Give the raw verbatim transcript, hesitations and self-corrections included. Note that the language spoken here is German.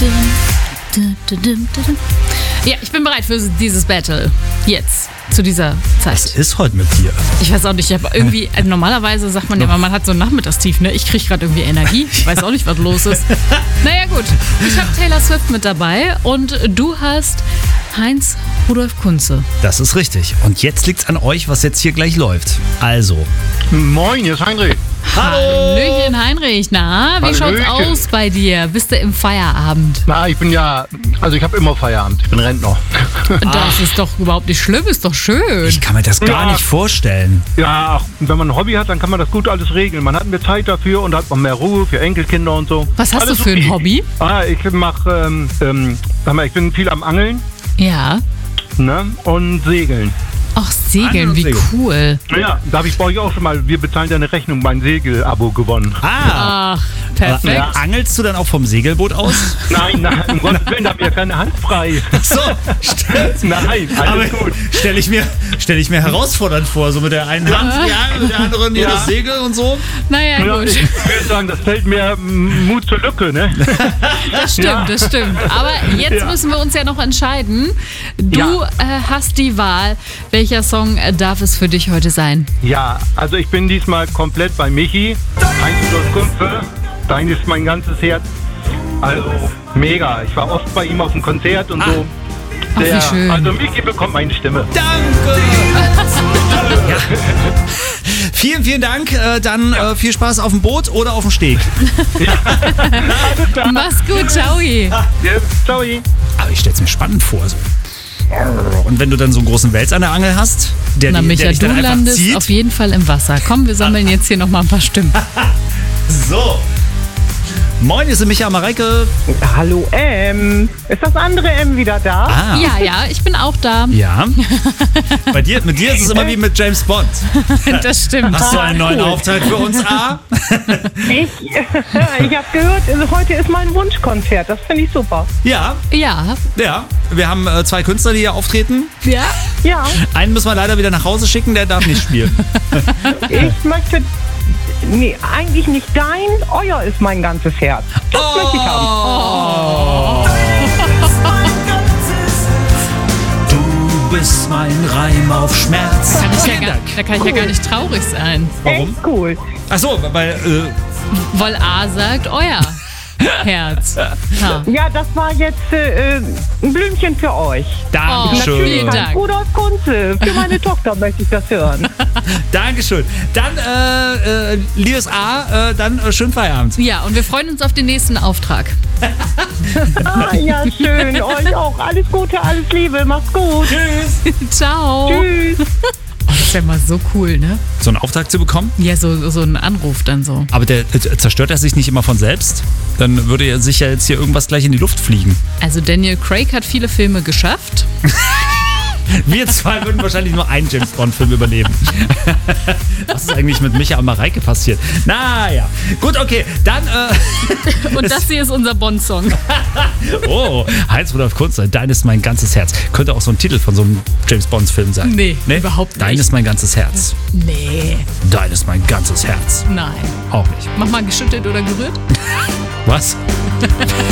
Ja, ich bin bereit für dieses Battle. Jetzt, zu dieser Zeit. Was ist heute mit dir? Ich weiß auch nicht, ich habe irgendwie, also normalerweise sagt man ja immer, man hat so ein Nachmittagstief, ne? Ich kriege gerade irgendwie Energie. Ich weiß auch nicht, was los ist. Naja, gut. Ich habe Taylor Swift mit dabei und du hast Heinz Rudolf Kunze. Das ist richtig. Und jetzt liegt's an euch, was jetzt hier gleich läuft. Also. Moin, hier ist Heinrich. Hallöchen, Heinrich. Na, wie Hallöchen. schaut's aus bei dir? Bist du im Feierabend? Na, ich bin ja, also ich habe immer Feierabend. Ich bin Rentner. Das ist doch überhaupt nicht schlimm, ist doch schön. Ich kann mir das gar Ja. nicht vorstellen. Ja, ach, und wenn man ein Hobby hat, dann kann man das gut alles regeln. Man hat mehr Zeit dafür und hat noch mehr Ruhe für Enkelkinder und so. Was hast Alles du für ein okay. Hobby? Ah, ich mache, ähm, ähm, sag mal, ich bin viel am Angeln, Ja. ne, und Segeln. Ach, Segeln, Angeln und wie Segeln. cool. Ja, da habe ich bei euch auch schon mal, wir bezahlen deine Rechnung, mein Segel-Abo gewonnen. Ah. Ach, perfekt. Aber, äh, angelst du dann auch vom Segelboot aus? Nein, nein, um Gottes Willen, da habe ich ja keine Hand frei. So, stimmt. Nein, Aber alles gut. stelle ich, mir, stell ich mir herausfordernd vor, so mit der einen Hand, ja, mit der anderen hier Ja. das Segel und so. Naja, Ja, gut. ich würde sagen, das fällt mir mm, Mut zur Lücke, ne? Das stimmt, Ja. das stimmt. Aber jetzt Ja. müssen wir uns ja noch entscheiden. Du Ja. äh, hast die Wahl. Welcher Song äh, darf es für dich heute sein? Ja, also ich bin diesmal komplett bei Michi. Heinz Rudolf Kunze, dein ist mein ganzes Herz. Also mega. Ich war oft bei ihm auf dem Konzert und so. Ach, wie schön. Also Michi bekommt meine Stimme. Danke! Ja. Vielen, vielen Dank. Äh, dann äh, viel Spaß auf dem Boot oder auf dem Steg. Alles klar. Mach's gut, ciao. Ja, ciao. Aber ich stelle es mir spannend vor. So. Und wenn du dann so einen großen Wels an der Angel hast, der, Na, die, der Micha, dich du dann einfach landest zieht. auf jeden Fall im Wasser. Komm, wir sammeln jetzt hier nochmal ein paar Stimmen. So. Moin, hier ist Micha Mareike. Hallo M. Ist das andere M wieder da? Ah. Ja, ja, ich bin auch da. Ja. Bei dir, mit dir ist es immer wie mit James Bond. Das stimmt. Hast du einen neuen Auftrag für uns, A? Ich, ich habe gehört, also heute ist mein Wunschkonzert. Das finde ich super. Ja, Ja, ja. Wir haben äh, zwei Künstler, die hier auftreten. ja. Ja, Einen müssen wir leider wieder nach Hause schicken, der darf nicht spielen. ich möchte... Nee, eigentlich nicht dein. Euer ist mein ganzes Herz. Das möchte ich haben. Du bist mein Reim auf Schmerz. Kann ich ja Vielen gar, Dank. da kann ich ja gar nicht traurig sein. Warum? Echt cool. Ach so, weil äh, Weil A sagt, euer Herz. Ja. Ja, das war jetzt äh, ein Blümchen für euch. Dankeschön. vielen Dank. Rudolf Kunze. Für meine Tochter möchte ich das hören. Dankeschön. Dann, äh, äh, liebes A, äh, dann äh, schönen Feierabend. Ja, und wir freuen uns auf den nächsten Auftrag. Ah, ja, schön. Euch auch. Alles Gute, alles Liebe. Macht's gut. Tschüss. Ciao. Tschüss. Oh, das wäre mal so cool, ne? So einen Auftrag zu bekommen? Ja, so, so ein Anruf dann so. Aber der äh, zerstört er sich nicht immer von selbst? Dann würde er sich ja jetzt hier irgendwas gleich in die Luft fliegen. Also Daniel Craig hat viele Filme geschafft. Wir zwei würden wahrscheinlich nur einen James-Bond-Film überleben. Was ist eigentlich mit Micha und Mareike passiert? Naja, gut, okay. Dann, äh, Und das hier ist unser Bond-Song. oh, Heinz Rudolf Kunze, dein ist mein ganzes Herz. Könnte auch so ein Titel von so einem James-Bond-Film sein. Nee, überhaupt nicht. Dein ist mein ganzes Herz. Nee, Dein ist mein ganzes Herz. nein. Auch nicht. Mach mal geschüttelt oder gerührt. Was?